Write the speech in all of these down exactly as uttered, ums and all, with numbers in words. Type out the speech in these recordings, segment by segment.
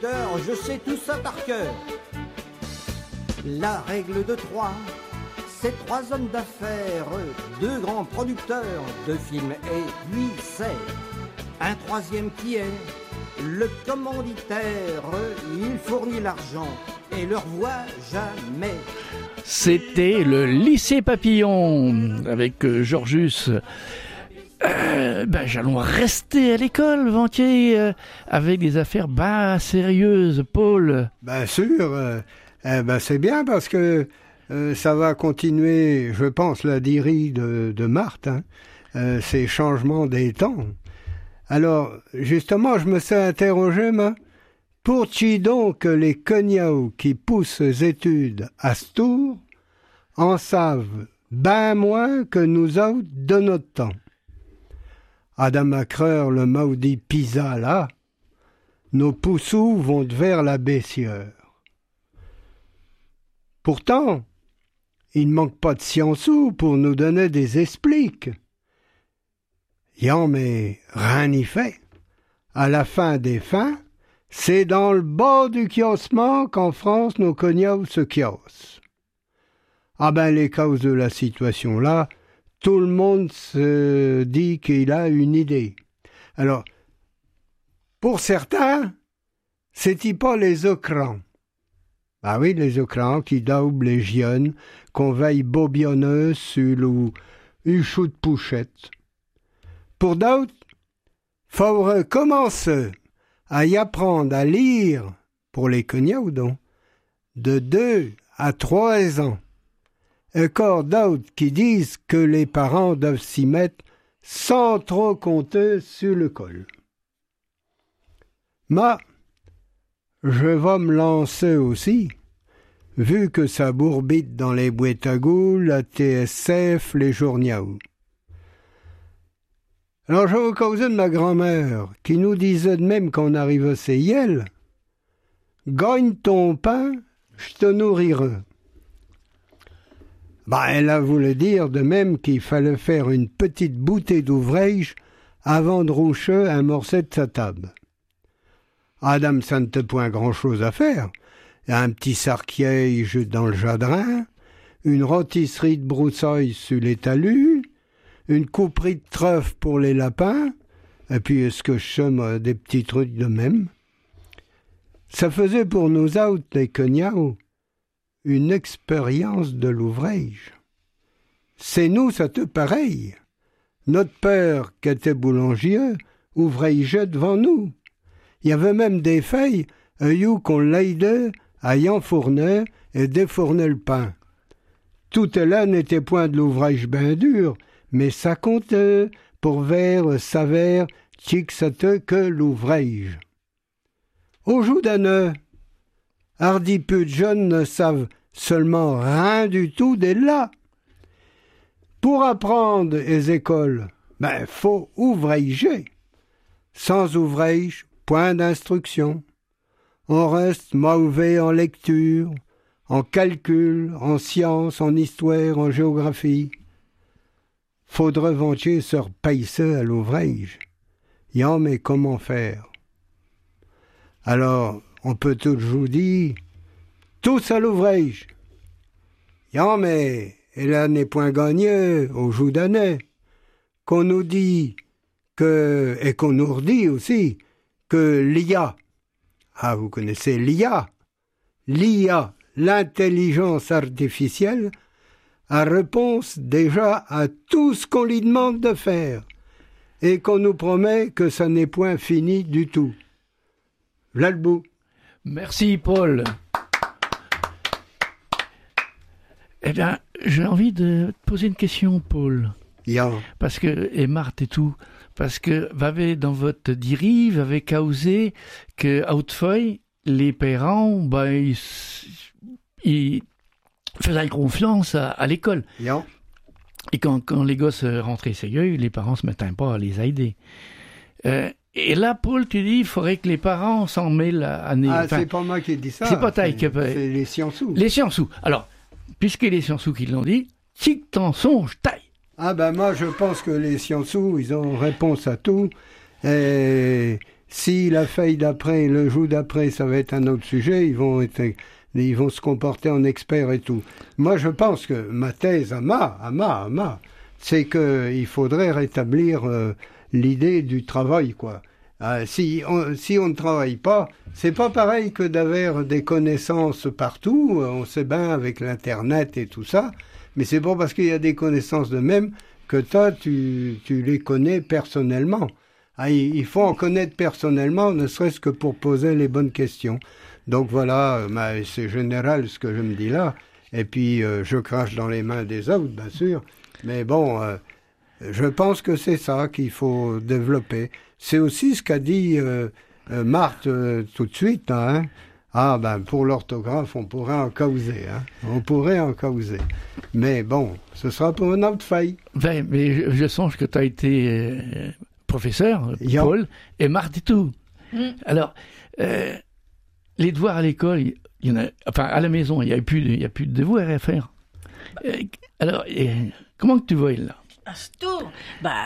Je sais tout ça par cœur. La règle de trois, c'est trois hommes d'affaires, deux grands producteurs de films, et puis c'est un troisième qui est le commanditaire. Il fournit l'argent et le revoit jamais. C'était le lycée Papillon avec euh, Georgius. Euh, ben, j'allons rester à l'école, Ventier, euh, avec des affaires ben sérieuses, Paul. Bien sûr, euh, eh ben, c'est bien parce que euh, ça va continuer, je pense, la dirie de, de Marthe, hein, euh, ces changements des temps. Alors, justement, je me suis interrogé, moi, pour qui donc les cognacs qui poussent les études à Stour en savent ben moins que nous autres de notre temps. Adam Macreur, le maudit Pisa, là, nos poussous vont vers la baissière. Pourtant, il ne manque pas de sciences-ou pour nous donner des expliques. Yan, mais rien n'y fait. À la fin des fins, c'est dans le bas du kiossement qu'en France nos cognacs se kiossent. Ah ben, les causes de la situation là, tout le monde se dit qu'il a une idée. Alors, pour certains, c'est-il pas les ocrans? Ah oui, les ocrans qui doublent les jeunes, qu'on veille bobionneuse sur le huchou de pouchette. Pour d'autres, faut recommencer à y apprendre à lire, pour les cognacs donc, de deux à trois ans. Encore d'autres qui disent que les parents doivent s'y mettre sans trop compter sur le col. Mais, je vais me lancer aussi, vu que ça bourbite dans les boîtes à goût, la T S F, les journaux. Alors je vais vous causer de ma grand-mère, qui nous disait de même qu'on arrive à Seyel, « Gagne ton pain, je te nourrirai ». Ben, elle a voulu dire de même qu'il fallait faire une petite bouteille d'ouvrage avant de roucher un morceau de sa table. Adam, ça ne t'a point grand-chose à faire. Un petit sarquiège dans le jardin, une rôtisserie de broussailles sur les talus, une couperie de trèfle pour les lapins, et puis est-ce que je somme des petits trucs de même. Ça faisait pour nous autres, les cognacs, une expérience de l'ouvrage. C'est nous, ça te pareil. Notre père, qui était boulanger, ouvrageait devant nous. Il y avait même des feuilles, eux qu'on l'aidait à y enfourner et défourner le pain. Tout là n'était point de l'ouvrage bien dur, mais ça comptait pour vers s'avère tic c'était que l'ouvrage. Au jour d'année, hardi peu de jeunes ne savent seulement rien du tout dès là. Pour apprendre les écoles, ben faut ouvrager. Sans ouvrage, point d'instruction. On reste mauvais en lecture, en calcul, en sciences, en histoire, en géographie. Faudrait ventier se repaisser à l'ouvrage. Yan, mais comment faire? Alors, on peut toujours dire, tous à l'ouvrage. Yan, mais elle n'est point gagnée au jour d'année. Qu'on nous dit que, et qu'on nous redit aussi, que l'I A, ah, vous connaissez l'I A, l'I A, l'intelligence artificielle, a réponse déjà à tout ce qu'on lui demande de faire, et qu'on nous promet que ça n'est point fini du tout. V'là le bout. Merci, Paul. Eh bien, j'ai envie de te poser une question, Paul. Yeah. Parce que, et Marthe et tout, parce que, avez dans votre dirie, vous avez causé que, autrefois, les parents, ben, ils, ils faisaient confiance à, à l'école. Yeah. Et quand, quand les gosses rentraient sérieux, les parents se mettaient pas à les aider. Euh, et là, Paul, tu dis, il faudrait que les parents s'en mêlent à... à ah, enfin, c'est pas moi qui dis ça. C'est pas taille c'est, que... c'est les sciences-ou. Les sciences-ou. Alors, puisque les sciences-ou qui l'ont dit, si t'en songes, taille. Ah ben moi, je pense que les sciences-ou, ils ont réponse à tout. Et Si la feuille d'après, le jour d'après, ça va être un autre sujet, ils vont être, ils vont se comporter en experts et tout. Moi, je pense que ma thèse à ma, à ma, à ma, c'est qu'il faudrait rétablir euh, l'idée du travail, quoi. Euh, si, on, si on ne travaille pas, c'est pas pareil que d'avoir des connaissances partout. On sait bien avec l'Internet et tout ça, mais c'est pas parce qu'il y a des connaissances de même que toi, tu, tu les connais personnellement. Ah, il faut en connaître personnellement, ne serait-ce que pour poser les bonnes questions. Donc voilà, bah, c'est général ce que je me dis là. Et puis, euh, je crache dans les mains des autres, bien sûr. Mais bon, euh, je pense que c'est ça qu'il faut développer. C'est aussi ce qu'a dit euh, euh, Marthe euh, tout de suite. Hein. Ah, ben pour l'orthographe, on pourrait en causer. Hein. On pourrait en causer. Mais bon, ce sera pour une autre faille. Ben, mais je, je songe que tu as été... Euh... professeur, Yo. Paul, et Marthe et tout. Mm. Alors, euh, les devoirs à l'école, il y en a, enfin, à la maison, il n'y a plus de, il y a plus de devoirs à faire. Bah. Euh, alors, euh, comment que tu vois, là? À ce tour, bah,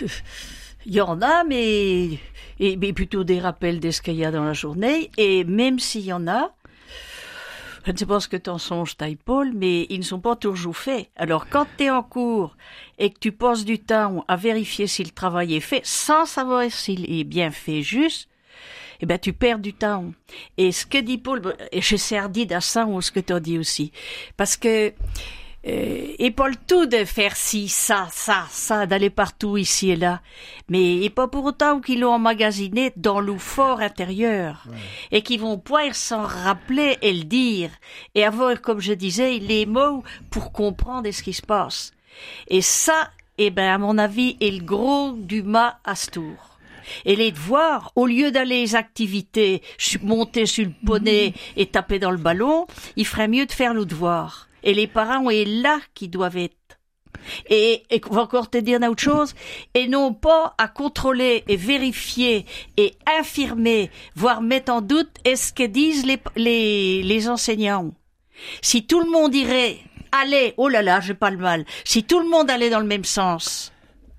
il y en a, mais, et, mais plutôt des rappels de ce qu'il y a dans la journée, et même s'il y en a, je ne sais pas ce que t'en songes, taille Paul, mais ils ne sont pas toujours faits. Alors, quand t'es en cours et que tu passes du temps à vérifier si le travail est fait, sans savoir s'il est bien fait juste, eh ben, tu perds du temps. Et ce que dit Paul, et je sais Ardide à ça, ou ce que t'as dit aussi. Parce que, Euh, et pas le tout de faire ci, ça, ça, ça, d'aller partout ici et là. Mais et pas pour autant qu'ils l'ont emmagasiné dans le fort intérieur. Ouais. Et qu'ils vont pouvoir s'en rappeler et le dire. Et avoir, comme je disais, les mots pour comprendre ce qui se passe. Et ça, eh ben, à mon avis, est le gros du mât à ce tour. Et les devoirs, au lieu d'aller les activités, monter sur le poney et taper dans le ballon, il ferait mieux de faire le devoir. Et les parents, est là qui doivent être. Et, et on va encore te dire une autre chose, et non pas à contrôler et vérifier et infirmer, voire mettre en doute est-ce que disent les, les, les enseignants. Si tout le monde irait, allez, oh là là, j'ai pas le mal, si tout le monde allait dans le même sens,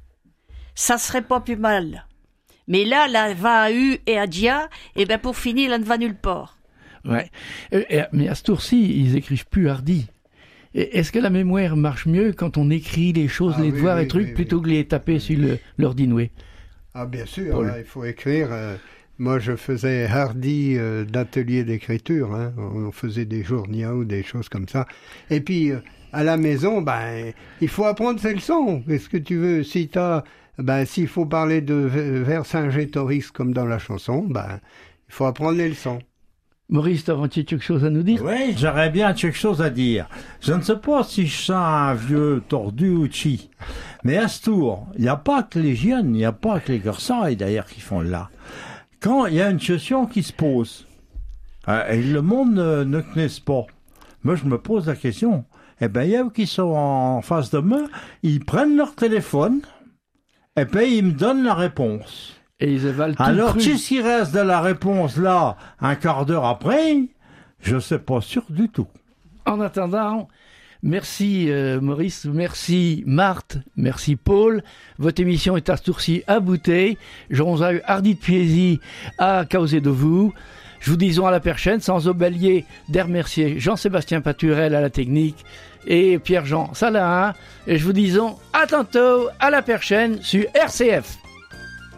ça serait pas plus mal. Mais là, là, va à U et à Dia, et ben pour finir, là ne va nulle part. Ouais. Euh, mais à ce tour-ci, ils écrivent plus hardi. Est-ce que la mémoire marche mieux quand on écrit les choses, ah, les oui, devoirs oui, et trucs, oui, plutôt oui. que les taper sur le, l'ordinoué? Ah, bien sûr, hein, il faut écrire. Euh, moi, je faisais hardi euh, d'atelier d'écriture. Hein, on faisait des journaux ou des choses comme ça. Et puis, euh, à la maison, ben, il faut apprendre ses leçons. Qu'est-ce que tu veux? Si t'as, ben, s'il faut parler de Vercingétorix comme dans la chanson, ben, il faut apprendre les leçons. Maurice, t'as quelque chose à nous dire? Oui, j'aurais bien quelque chose à dire. Je ne sais pas si je sens un vieux tordu ou chi, mais à ce tour, il n'y a pas que les jeunes, il n'y a pas que les garçons, d'ailleurs, qui font là. Quand il y a une question qui se pose, euh, et le monde ne, ne connaisse pas, moi je me pose la question, eh bien, il y a eux qui sont en face de moi, ils prennent leur téléphone, et puis ils me donnent la réponse. Et ils avalent tout. Alors, qu'est-ce qui reste de la réponse là, un quart d'heure après? Je ne sais pas sûr du tout. En attendant, merci euh, Maurice, merci Marthe, merci Paul. Votre émission est à ce tour-ci à bouteille. J'en ai eu hardi de plaisir à causer de vous. Je vous disons à la prochaine, sans oublier de remercier Jean-Sébastien Paturel à la technique et Pierre-Jean Salahin. Et je vous disons à tantôt, à la prochaine sur R C F.